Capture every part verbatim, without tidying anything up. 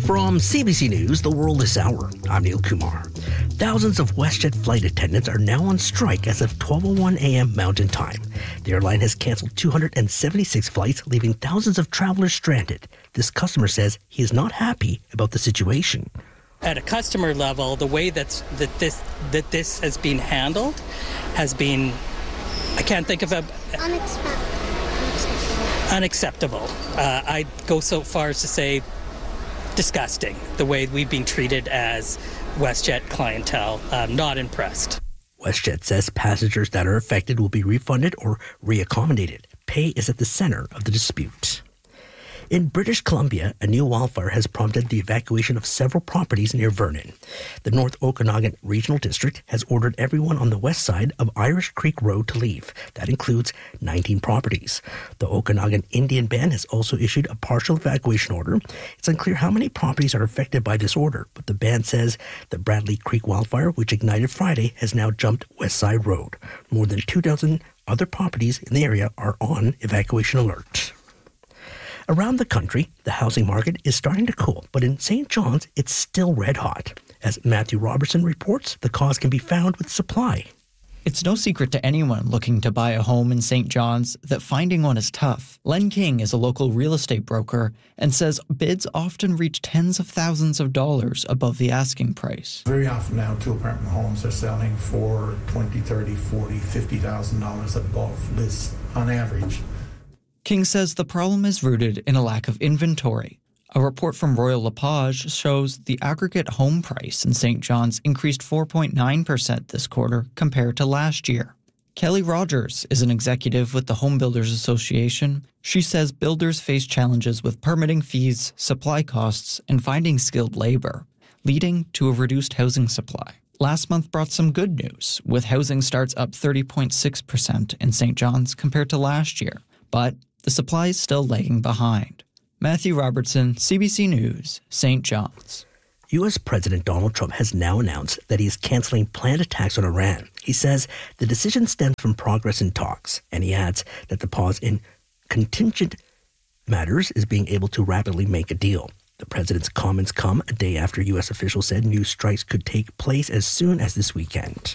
From C B C News, The World This Hour, I'm Neil Kumar. Thousands of WestJet flight attendants are now on strike as of twelve oh one a.m. Mountain Time. The airline has canceled two hundred seventy-six flights, leaving thousands of travelers stranded. This customer says he is not happy about the situation. At a customer level, the way that's, that this that this has been handled has been, I can't think of a... Unexpected. Unacceptable. Uh, I'd go so far as to say disgusting, the way we've been treated as WestJet clientele. I'm not impressed. WestJet says passengers that are affected will be refunded or reaccommodated. Pay is at the center of the dispute. In British Columbia, a new wildfire has prompted the evacuation of several properties near Vernon. The North Okanagan Regional District has ordered everyone on the west side of Irish Creek Road to leave. That includes nineteen properties. The Okanagan Indian Band has also issued a partial evacuation order. It's unclear how many properties are affected by this order, but the band says the Bradley Creek wildfire, which ignited Friday, has now jumped West Side Road. More than two dozen other properties in the area are on evacuation alert. Around the country, the housing market is starting to cool, but in Saint John's, it's still red hot. As Matthew Robertson reports, the cause can be found with supply. It's no secret to anyone looking to buy a home in Saint John's that finding one is tough. Len King is a local real estate broker and says bids often reach tens of thousands of dollars above the asking price. Very often now, two-apartment homes are selling for twenty, thirty, forty, fifty thousand dollars above list on average. King says the problem is rooted in a lack of inventory. A report from Royal LePage shows the aggregate home price in Saint John's increased four point nine percent this quarter compared to last year. Kelly Rogers is an executive with the Home Builders Association. She says builders face challenges with permitting fees, supply costs, and finding skilled labor, leading to a reduced housing supply. Last month brought some good news, with housing starts up thirty point six percent in Saint John's compared to last year. But the supply is still lagging behind. Matthew Robertson, C B C News, Saint John's. U S. President Donald Trump has now announced that he is canceling planned attacks on Iran. He says the decision stems from progress in talks, and he adds that the pause in contingent matters is being able to rapidly make a deal. The president's comments come a day after U S officials said new strikes could take place as soon as this weekend.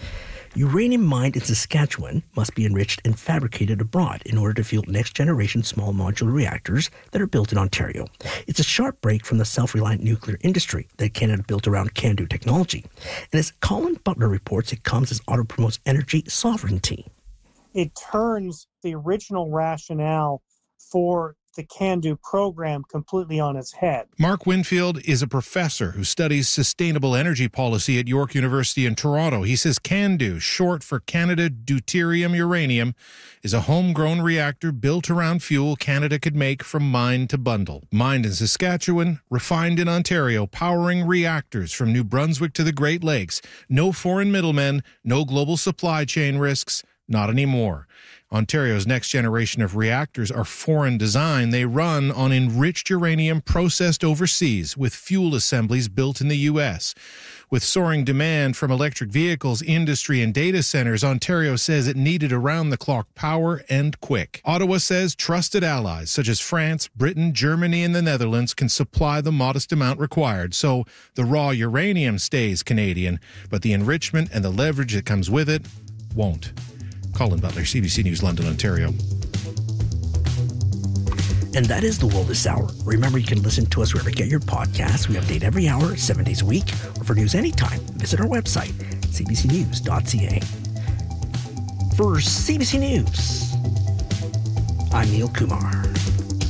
Uranium mined in Saskatchewan must be enriched and fabricated abroad in order to fuel next-generation small modular reactors that are built in Ontario. It's a sharp break from the self-reliant nuclear industry that Canada built around CANDU technology. And as Colin Butler reports, it comes as Ottawa promotes energy sovereignty. It turns the original rationale for the CANDU program completely on its head. Mark Winfield is a professor who studies sustainable energy policy at York University in Toronto. He says CANDU, short for Canada Deuterium Uranium, is a homegrown reactor built around fuel Canada could make from mine to bundle. Mined in Saskatchewan, refined in Ontario, powering reactors from New Brunswick to the Great Lakes. No foreign middlemen, no global supply chain risks, not anymore. Ontario's next generation of reactors are foreign design. They run on enriched uranium processed overseas with fuel assemblies built in the U S. With soaring demand from electric vehicles, industry, and data centers, Ontario says it needed around-the-clock power and quick. Ottawa says trusted allies such as France, Britain, Germany, and the Netherlands can supply the modest amount required. So the raw uranium stays Canadian, but the enrichment and the leverage that comes with it won't. Colin Butler, C B C News, London, Ontario. And that is The World This Hour. Remember, you can listen to us wherever you get your podcasts. We update every hour, seven days a week. Or for news anytime, visit our website, c b c news dot c a. For C B C News, I'm Neil Kumar.